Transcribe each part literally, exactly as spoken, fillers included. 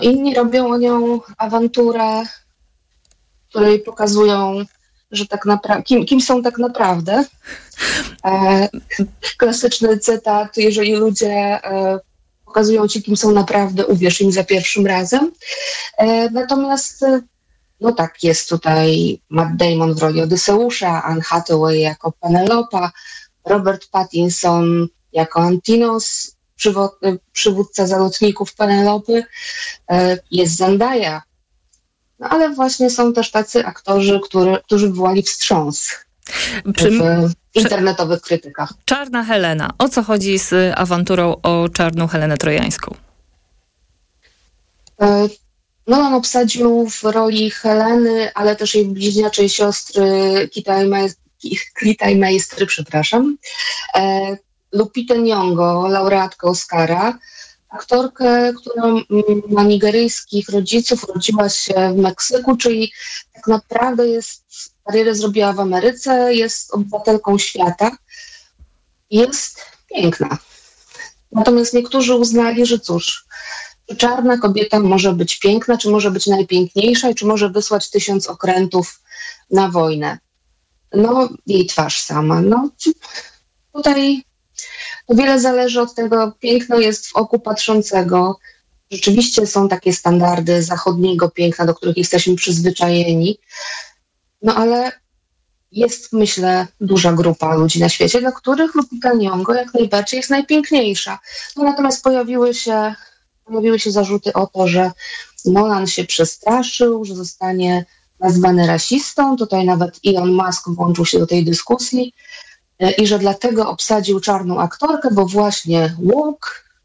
Inni robią o nią awanturę, w której pokazują, że tak naprawdę, kim, kim są tak naprawdę. E, klasyczny cytat: jeżeli ludzie e, pokazują ci, kim są naprawdę, uwierz im za pierwszym razem. E, natomiast no tak, jest tutaj Matt Damon w roli Odyseusza, Anne Hathaway jako Penelopa, Robert Pattinson jako Antinos, przywo- przywódca zalotników Penelopy, jest Zendaya. No ale właśnie są też tacy aktorzy, który, którzy wywołali wstrząs Przy... w internetowych krytykach. Czarna Helena. O co chodzi z awanturą o czarną Helenę Trojańską? Nolan obsadził w roli Heleny, ale też jej bliźniaczej siostry Clytemnestry, przepraszam, e, Lupitę Nyong'o, laureatkę Oscara, aktorkę, która ma nigeryjskich rodziców, urodziła się w Meksyku, czyli tak naprawdę jest, karierę zrobiła w Ameryce, jest obywatelką świata, jest piękna. Natomiast niektórzy uznali, że cóż, czy czarna kobieta może być piękna, czy może być najpiękniejsza i czy może wysłać tysiąc okrętów na wojnę. No, jej twarz sama. No, tutaj to wiele zależy od tego, piękno jest w oku patrzącego. Rzeczywiście są takie standardy zachodniego piękna, do których jesteśmy przyzwyczajeni. No ale jest, myślę, duża grupa ludzi na świecie, dla których Lupita Nyong'o jak najbardziej jest najpiękniejsza. No, natomiast pojawiły się Pojawiły się zarzuty o to, że Nolan się przestraszył, że zostanie nazwany rasistą. Tutaj nawet Elon Musk włączył się do tej dyskusji i że dlatego obsadził czarną aktorkę, bo właśnie woke,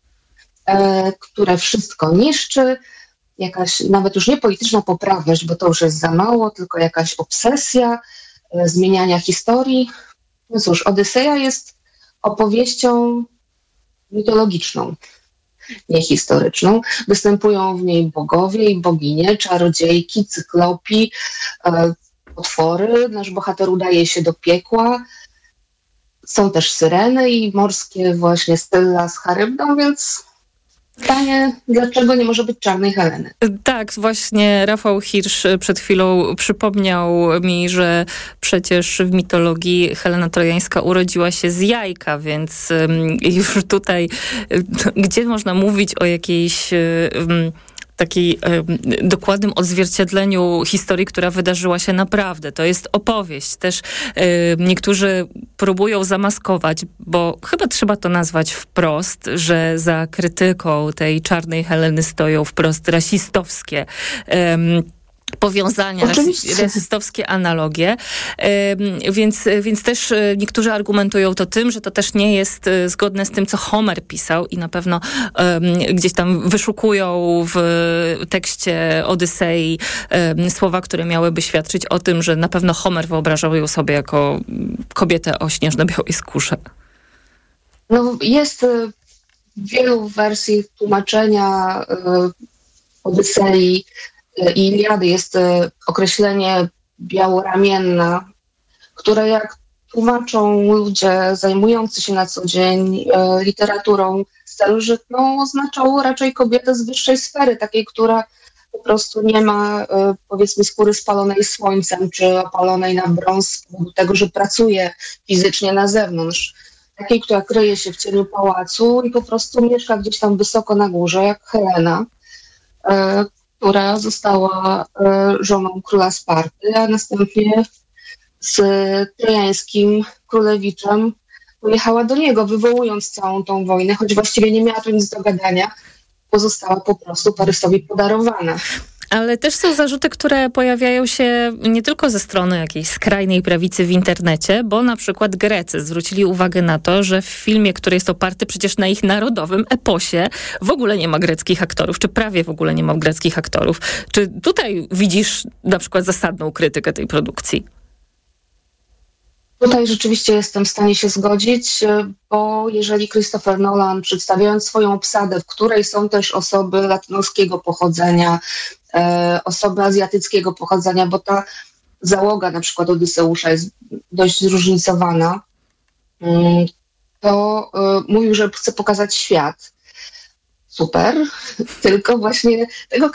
e, które wszystko niszczy, jakaś nawet już nie polityczna poprawność, bo to już jest za mało, tylko jakaś obsesja e, zmieniania historii. No cóż, Odyseja jest opowieścią mitologiczną, nie historyczną. Występują w niej bogowie i boginie, czarodziejki, cyklopi, e, potwory. Nasz bohater udaje się do piekła. Są też syreny i morskie właśnie Scylla z Charybdą, więc pytanie, dlaczego nie może być czarnej Heleny? Tak, właśnie Rafał Hirsch przed chwilą przypomniał mi, że przecież w mitologii Helena Trojańska urodziła się z jajka, więc już tutaj, gdzie można mówić o jakiejś takiej dokładnym odzwierciedleniu historii, która wydarzyła się naprawdę. To jest opowieść. Też niektórzy próbują zamaskować, bo chyba trzeba to nazwać wprost, że za krytyką tej czarnej Heleny stoją wprost rasistowskie powiązania, Oczywiście. rasistowskie analogie, więc, więc też niektórzy argumentują to tym, że to też nie jest zgodne z tym, co Homer pisał i na pewno gdzieś tam wyszukują w tekście Odysei słowa, które miałyby świadczyć o tym, że na pewno Homer wyobrażał ją sobie jako kobietę o śnieżno-białej skórze. No, jest w wielu wersji tłumaczenia Odysei i Iliady jest określenie białoramienna, które jak tłumaczą ludzie zajmujący się na co dzień literaturą starożytną, oznaczało raczej kobietę z wyższej sfery, takiej, która po prostu nie ma, powiedzmy, skóry spalonej słońcem czy opalonej na brąz z powodu tego, że pracuje fizycznie na zewnątrz. Takiej, która kryje się w cieniu pałacu i po prostu mieszka gdzieś tam wysoko na górze, jak Helena, która została żoną króla Sparty, a następnie z trojańskim królewiczem pojechała do niego, wywołując całą tą wojnę, choć właściwie nie miała tu nic do gadania, bo została po prostu Parysowi podarowana. Ale też są zarzuty, które pojawiają się nie tylko ze strony jakiejś skrajnej prawicy w internecie, bo na przykład Grecy zwrócili uwagę na to, że w filmie, który jest oparty przecież na ich narodowym eposie, w ogóle nie ma greckich aktorów, czy prawie w ogóle nie ma greckich aktorów. Czy tutaj widzisz na przykład zasadną krytykę tej produkcji? Tutaj rzeczywiście jestem w stanie się zgodzić, bo jeżeli Christopher Nolan, przedstawiając swoją obsadę, w której są też osoby latynoskiego pochodzenia, e, osoby azjatyckiego pochodzenia, bo ta załoga na przykład Odyseusza jest dość zróżnicowana, to e, mówił, że chce pokazać świat. super, tylko właśnie tego